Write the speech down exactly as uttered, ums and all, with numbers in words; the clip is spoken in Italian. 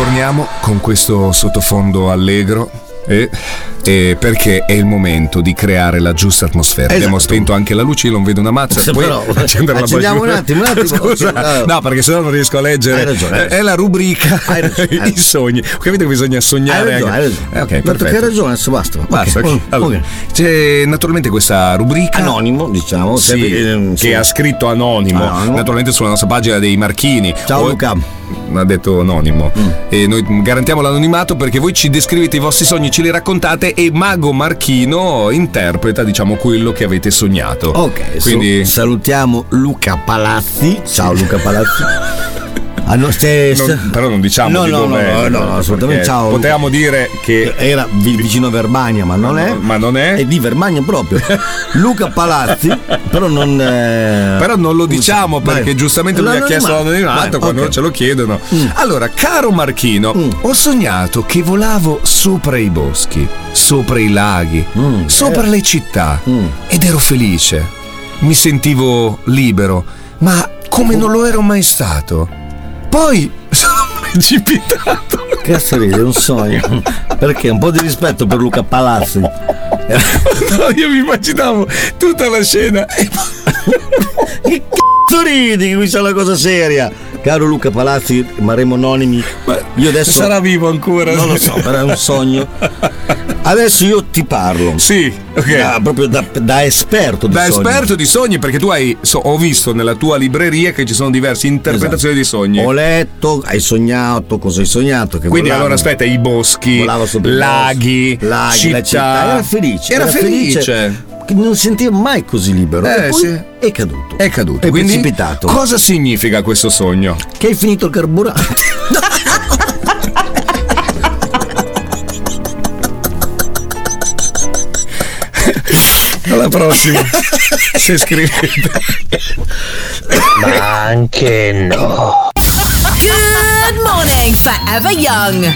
torniamo con questo sottofondo allegro e, e perché è il momento di creare la giusta atmosfera. Esatto. Abbiamo spento anche la luce, io non vedo una mazza. Se Poi però, accendere la accendiamo un attimo, un attimo. Scusa, no, perché sennò non riesco a leggere. Hai ragione, hai ragione. È la rubrica hai ragione, hai i sogni. Ho capito che bisogna sognare. Hai ragione, anche. hai ragione. Eh, ok, perfetto. Che hai ragione, adesso basta. Basta. Okay. Allora, okay. C'è naturalmente questa rubrica anonimo, diciamo, sì, che, che ha scritto anonimo, anonimo, naturalmente sulla nostra pagina dei Marchini. Ciao o, Luca. Ha detto anonimo. Mm. E noi garantiamo l'anonimato perché voi ci descrivete i vostri sogni, ce li raccontate e Mago Marchino interpreta, diciamo, quello che avete sognato. Ok, quindi so, salutiamo Luca Palazzi. Ciao Luca Palazzi. Ah, no, se, non, però non diciamo no, di no, dove no, no, no, assolutamente. Ciao. Potevamo dire che era vicino a Verbania, ma non è. Ma non è. È di Verbania proprio. Luca Palazzi, però non. Eh, però non lo diciamo perché vai. giustamente lui ha chiesto l'anonimato quando okay. ce lo chiedono. Mm. Allora, caro Marchino, mm. ho sognato che volavo sopra i boschi, sopra i laghi, mm. sopra eh. le città mm. ed ero felice. Mi sentivo libero, ma come non lo ero mai stato. Poi sono precipitato. Cazzo ride, è un sogno. Perché? Un po' di rispetto per Luca Palazzi. No, io mi immaginavo tutta la scena. Che cazzo ridi? Che qui c'è una cosa seria. Caro Luca Palazzi, rimarremo anonimi. Ma io adesso sarà vivo ancora? Non lo so, però è un sogno. Adesso io ti parlo. Sì, ok. Da, proprio da, da esperto di da sogni. Da esperto di sogni, perché tu hai so, ho visto nella tua libreria che ci sono diverse interpretazioni esatto. di sogni. Ho letto, hai sognato, cosa hai sognato? Che Quindi volavo, allora aspetta, i boschi, laghi, laghi, città. La città. Era felice. Era, era felice. felice. Che non sentiva mai così libero. Eh, e poi sì. è caduto. È caduto. È Quindi, precipitato. Cosa significa questo sogno? Che hai finito il carburante. Alla prossima. Se scrivete. Ma anche no. Good morning, Forever Young.